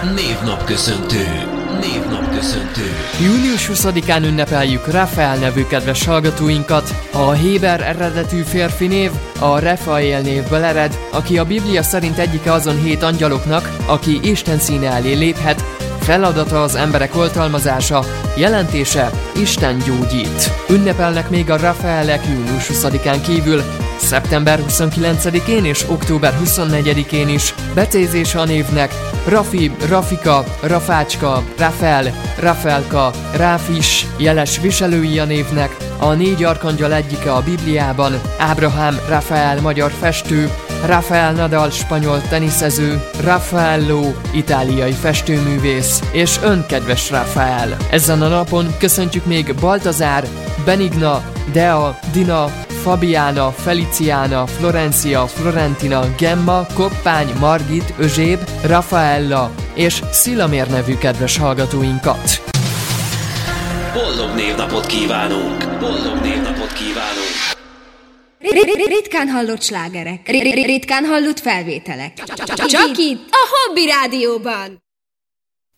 Névnapköszöntő. Június 20-án ünnepeljük Rafael nevű kedves hallgatóinkat. A héber eredetű férfi név a Rafael névből ered, aki a Biblia szerint egyike azon 7 angyaloknak, aki Isten színe elé léphet. Feladata az emberek oltalmazása, jelentése Isten gyógyít. Ünnepelnek még a Rafaelek június 20-án kívül, szeptember 29-én és október 24-én is. Becézése a névnek Rafi, Rafika, Rafácska, Rafael, Rafaelka, Ráfis, jeles viselői a névnek. A 4 arkangyal egyike a Bibliában, Ábrahám, Rafael magyar festő, Rafael Nadal spanyol teniszező, Raffaello itáliai festőművész, és ön kedves Rafael. Ezen a napon köszöntjük még Baltazár, Benigna, Dea, Dina, Fabiana, Feliciana, Florencia, Florentina, Gemma, Koppány, Margit, Özséb, Rafaella és Szilamér nevű kedves hallgatóinkat. Boldog névnapot kívánunk! Ritkán hallott slágerek, ritkán hallott felvételek. Csak itt, a Hobby Rádióban!